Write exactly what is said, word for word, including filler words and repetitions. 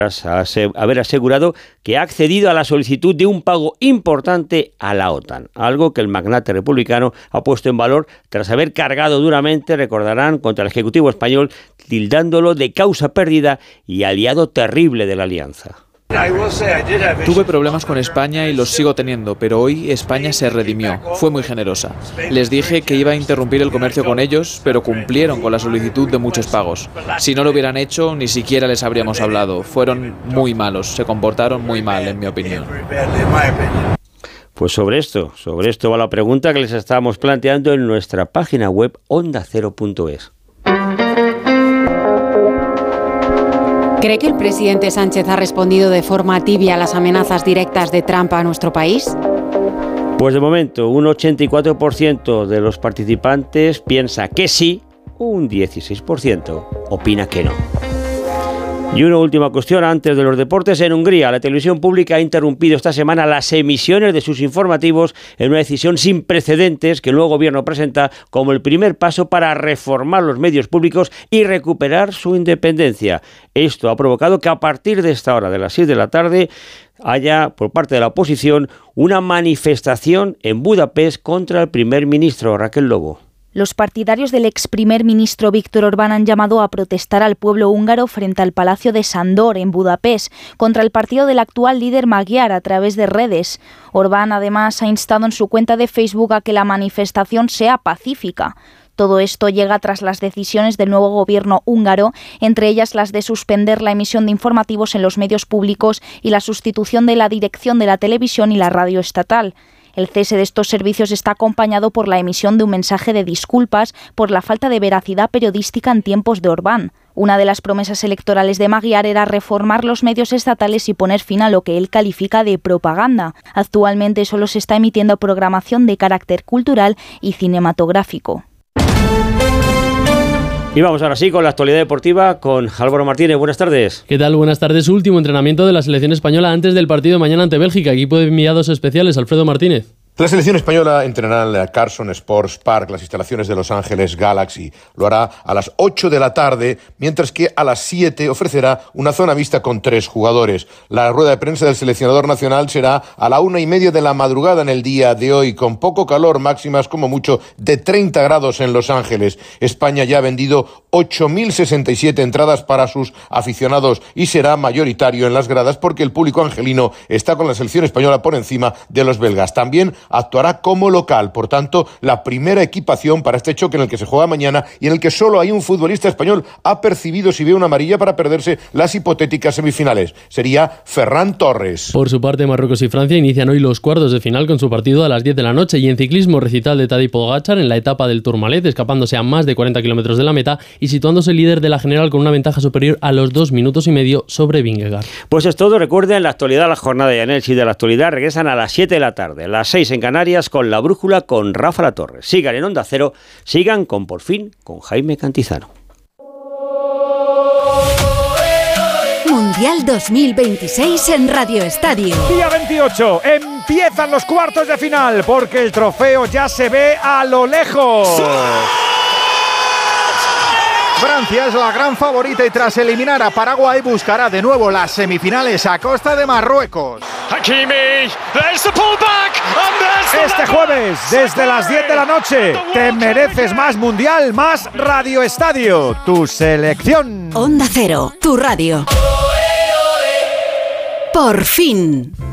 haber asegurado que ha accedido a la solicitud de un pago importante a la OTAN, algo que el magnate republicano ha puesto en valor tras haber cargado duramente, recordarán, contra el Ejecutivo español, tildándolo de causa perdida y aliado terrible de la alianza. Tuve problemas con España y los sigo teniendo, pero hoy España se redimió, fue muy generosa. Les dije que iba a interrumpir el comercio con ellos, pero cumplieron con la solicitud de muchos pagos. Si no lo hubieran hecho, ni siquiera les habríamos hablado. Fueron muy malos, se comportaron muy mal, en mi opinión. Pues sobre esto, sobre esto va la pregunta que les estábamos planteando en nuestra página web onda cero punto es. ¿Cree que el presidente Sánchez ha respondido de forma tibia a las amenazas directas de Trump a nuestro país? Pues de momento, un ochenta y cuatro por ciento de los participantes piensa que sí, un dieciséis por ciento opina que no. Y una última cuestión antes de los deportes. En Hungría, la televisión pública ha interrumpido esta semana las emisiones de sus informativos en una decisión sin precedentes que el nuevo gobierno presenta como el primer paso para reformar los medios públicos y recuperar su independencia. Esto ha provocado que a partir de esta hora, de las seis de la tarde, haya, por parte de la oposición, una manifestación en Budapest contra el primer ministro. Raquel Lobo. Los partidarios del ex primer ministro Viktor Orbán han llamado a protestar al pueblo húngaro frente al Palacio de Sándor, en Budapest, contra el partido del actual líder Magyar a través de redes. Orbán, además, ha instado en su cuenta de Facebook a que la manifestación sea pacífica. Todo esto llega tras las decisiones del nuevo gobierno húngaro, entre ellas las de suspender la emisión de informativos en los medios públicos y la sustitución de la dirección de la televisión y la radio estatal. El cese de estos servicios está acompañado por la emisión de un mensaje de disculpas por la falta de veracidad periodística en tiempos de Orbán. Una de las promesas electorales de Magyar era reformar los medios estatales y poner fin a lo que él califica de propaganda. Actualmente solo se está emitiendo programación de carácter cultural y cinematográfico. Y vamos ahora sí con la actualidad deportiva con Álvaro Martínez. Buenas tardes. ¿Qué tal? Buenas tardes. Último entrenamiento de la selección española antes del partido de mañana ante Bélgica. Equipo de enviados especiales, Alfredo Martínez. La selección española entrenará en la Carson Sports Park, las instalaciones de Los Ángeles Galaxy. Lo hará a las ocho de la tarde, mientras que a las siete ofrecerá una zona mixta con tres jugadores. La rueda de prensa del seleccionador nacional será a la una y media de la madrugada en el día de hoy, con poco calor, máximas como mucho de treinta grados en Los Ángeles. España ya ha vendido ocho mil sesenta y siete entradas para sus aficionados y será mayoritario en las gradas porque el público angelino está con la selección española por encima de los belgas. También actuará como local, por tanto, la primera equipación para este choque en el que se juega mañana y en el que solo hay un futbolista español apercibido si ve una amarilla para perderse las hipotéticas semifinales. Sería Ferran Torres. Por su parte, Marruecos y Francia inician hoy los cuartos de final con su partido a las diez de la noche y en ciclismo recital de Tadej Pogačar en la etapa del Tourmalet, escapándose a más de cuarenta kilómetros de la meta y situándose líder de la general con una ventaja superior a los dos minutos y medio sobre Vingegaard. Pues es todo. Recuerden, la actualidad, la jornada de análisis de la actualidad regresan a las siete de la tarde, a las seis en Canarias con La Brújula con Rafa La Torre. Sigan en Onda Cero, sigan con Por Fin con Jaime Cantizano. Mundial dos mil veintiséis en Radio Estadio. Día veintiocho, empiezan los cuartos de final porque el trofeo ya se ve a lo lejos. ¡Sí! Francia es la gran favorita y tras eliminar a Paraguay buscará de nuevo las semifinales a costa de Marruecos. Este jueves, desde las diez de la noche, te mereces más Mundial, más Radio Estadio, tu selección. Onda Cero, tu radio. Por fin.